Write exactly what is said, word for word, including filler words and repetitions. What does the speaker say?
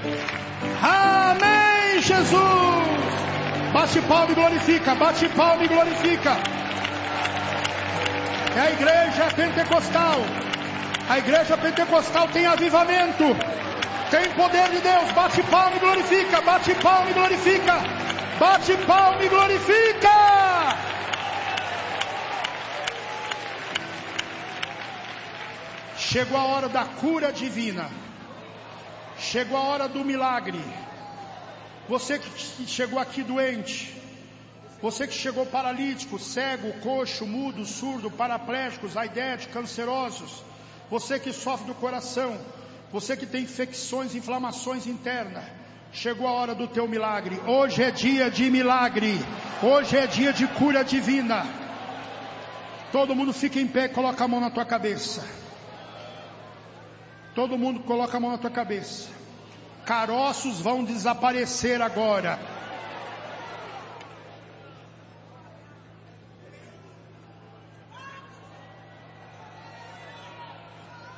Amém, Jesus. Bate palma e glorifica, bate palma e glorifica. É a igreja pentecostal. A igreja pentecostal tem avivamento, tem poder de Deus. Bate palma e glorifica, bate palma e glorifica, bate palma e glorifica. Chegou a hora da cura divina. Chegou a hora do milagre. Você que chegou aqui doente, você que chegou paralítico, cego, coxo, mudo, surdo, paraplégicos, aidéticos, cancerosos, você que sofre do coração, você que tem infecções, inflamações internas, chegou a hora do teu milagre. Hoje é dia de milagre, hoje é dia de cura divina. Todo mundo fica em pé, coloca a mão na tua cabeça. Todo mundo coloca a mão na tua cabeça. Caroços vão desaparecer agora.